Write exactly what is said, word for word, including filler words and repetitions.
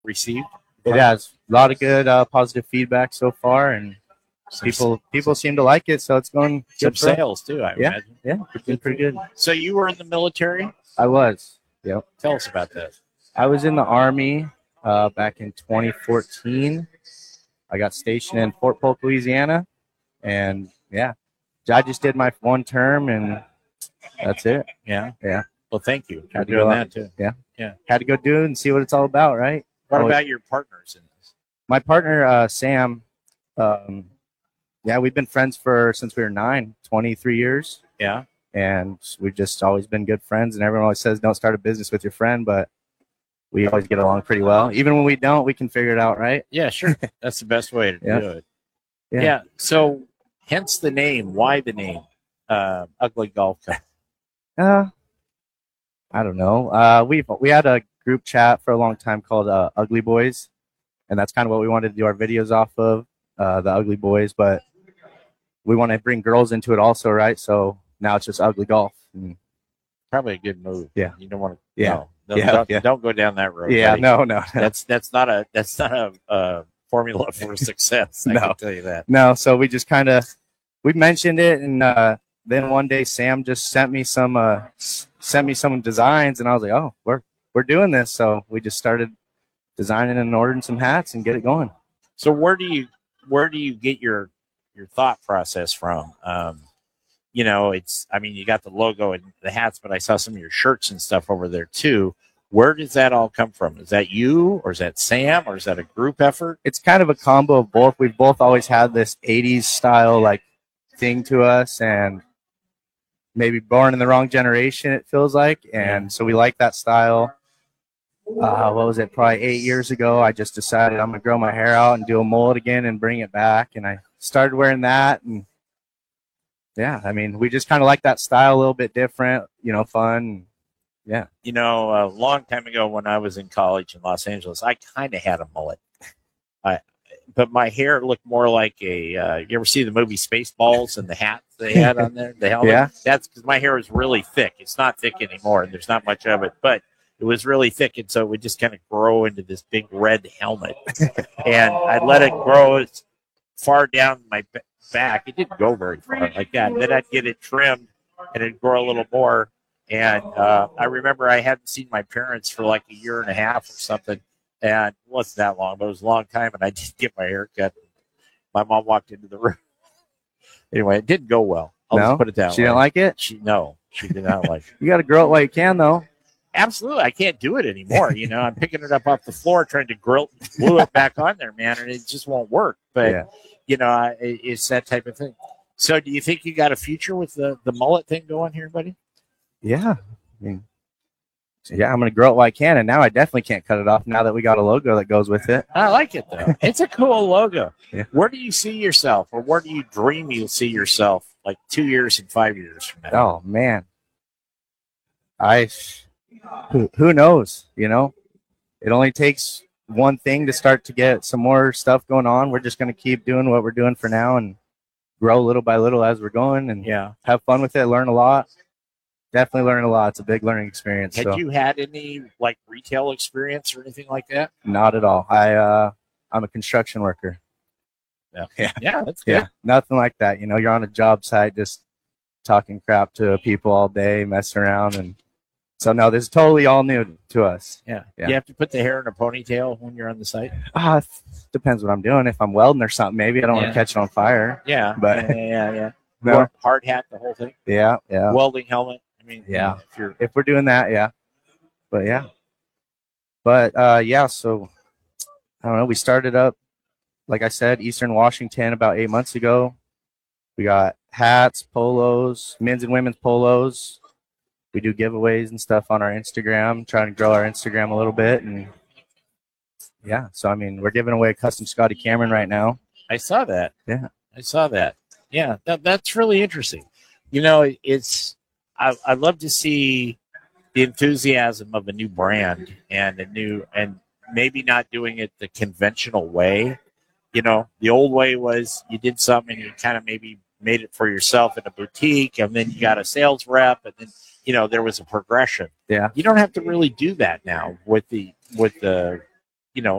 received? It has a lot of good uh, positive feedback so far, and Some, people people seem to like it, so it's going some good for us. sales too, I Yeah, imagine. yeah, it's been pretty good. So you were in the military? I was. Yep. Tell us about that. I was in the Army uh, back in twenty fourteen. I got stationed in Fort Polk, Louisiana, and yeah, I just did my one term, and that's it. Yeah. Yeah. Well, thank you for Had to doing go that out. too. Yeah. Yeah. Had to go do it and see what it's all about, right? What Always- about your partners in this? My partner, uh, Sam, um, yeah, we've been friends for since we were nine, twenty-three years. Yeah. And we've just always been good friends. And everyone always says, don't start a business with your friend, but we always get along pretty well. Even when we don't, we can figure it out, right? Yeah, sure. That's the best way to Yeah. do it. Yeah. Yeah. So, hence the name. Why the name? Uh, Ugly Golf Club. Uh, I don't know. Uh, we we had a group chat for a long time called uh, Ugly Boys, and that's kind of what we wanted to do our videos off of, uh, the Ugly Boys. But we want to bring girls into it also, right? So now it's just Ugly Golf. And Probably a good move. Yeah. You don't want to. Yeah. No, no, Yeah, Don't, yeah. don't go down that road. yeah, buddy. no, no, no, That's that's not a that's not a uh, formula for success. I No. can tell you that. no. So we just kind of we mentioned it, and uh, then one day Sam just sent me some uh, s- sent me some designs, and I was like, oh, we're we're doing this. So we just started designing and ordering some hats and get it going. So where do you where do you get your your thought process from? Um, you know, it's I mean, you got the logo and the hats, but I saw some of your shirts and stuff over there too. Where does that all come from? Is that you, or is that Sam, or is that a group effort? It's kind of a combo of both. We've both always had this eighties style like thing to us, and maybe born in the wrong generation, it feels like. And Yeah. so we like that style. Uh, what was it? Probably eight years ago, I just decided I'm gonna grow my hair out and do a mullet again and bring it back. And I started wearing that, and yeah, I mean, we just kind of like that style a little bit different, you know, fun. Yeah. You know, a long time ago when I was in college in Los Angeles, I kind of had a mullet. I, but my hair looked more like a. Uh, you ever see the movie Spaceballs and the hat they had on there, the helmet? Yeah. That's because my hair was really thick. It's not thick anymore, and there's not much of it, but it was really thick, and so it would just kind of grow into this big red helmet. And I let it grow as far down my b- back. It didn't go very far like that. And then I'd get it trimmed, and it'd grow a little more. And uh, I remember I hadn't seen my parents for like a year and a half or something. And it wasn't that long, but it was a long time. And I did get my hair cut. My mom walked into the room. Anyway, it didn't go well. I'll No? just put it that She way. didn't like it? She no, she did not like it. You got to grow it while you can, though. Absolutely, I can't do it anymore. You know, I'm picking it up off the floor, trying to grill, glue it back on there, man, and it just won't work. But Yeah. you know, I, it- it's that type of thing. So, do you think you got a future with the the mullet thing going here, buddy? Yeah. I mean, yeah, I'm going to grow it while I can. And now I definitely can't cut it off now that we got a logo that goes with it. I like it though. It's a cool logo. Yeah. Where do you see yourself, or where do you dream you'll see yourself, like two years and five years from now? Oh, man. I, who, who knows, you know? It only takes one thing to start to get some more stuff going on. We're just going to keep doing what we're doing for now and grow little by little as we're going and Yeah. have fun with it, learn a lot. Definitely learn a lot. It's a big learning experience. Had so. you had any like retail experience or anything like that? Not at all. I, uh, I'm a construction worker. Yeah. Yeah. Yeah, that's good. Yeah, nothing like that. You know, you're on a job site just talking crap to people all day, messing around. And so, no, this is totally all new to us. Yeah. Yeah. You have to put the hair in a ponytail when you're on the site. Ah, it depends what I'm doing. If I'm welding or something, maybe I don't want Yeah. to catch it on fire. Yeah. But- yeah, yeah, yeah. No. Hard- Hard hat, the whole thing. Yeah, yeah. Welding helmet. I mean, Yeah. If you're If we're doing that, yeah. But yeah. But uh, yeah, so I don't know. We started up, like I said, Eastern Washington about eight months ago. We got hats, polos, men's and women's polos. We do giveaways and stuff on our Instagram, trying to grow our Instagram a little bit. And yeah, so I mean, we're giving away a custom Scotty Cameron right now. I saw that. Yeah. I saw that. Yeah, that, that's really interesting. You know, it's I I love to see the enthusiasm of a new brand and a new and maybe not doing it the conventional way. You know, the old way was you did something and you kind of maybe made it for yourself in a boutique, and then you got a sales rep, and then you know there was a progression. Yeah. You don't have to really do that now with the with the you know,